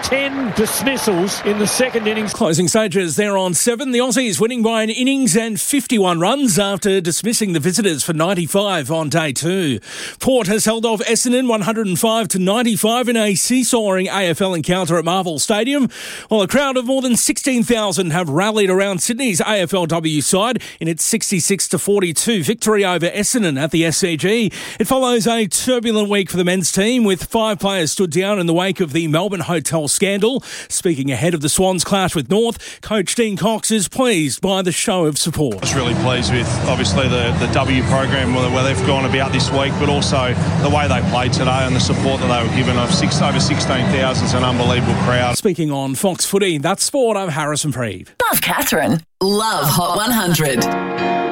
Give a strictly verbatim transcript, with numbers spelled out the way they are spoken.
ten dismissals in the second innings. Closing stages there on seven. The Aussies winning by an innings and fifty-one runs after dismissing the visitors for ninety-five on day two. Port has held off Essendon one hundred five to ninety-five in a seesawing A F L encounter at Marvel Stadium, while a crowd of more than sixteen thousand have rallied around Sydney's A F L W side in its sixty-six to forty-two victory over Essendon at the S C G. It follows a turbulent week for the men's team, with five players stood down in the wake of the Melbourne hotel scandal. Speaking ahead of the Swans clash with North, coach Dean Cox is pleased by the show of support. I was really pleased with, obviously, the, the W program, where they've gone about this week, but also the way they played today and the support that they were given. Of six, over sixteen thousand is an unbelievable crowd. Speaking on Fox Footy, that's sport. I'm Harrison Preeve. Love Catherine. Love Hot one hundred.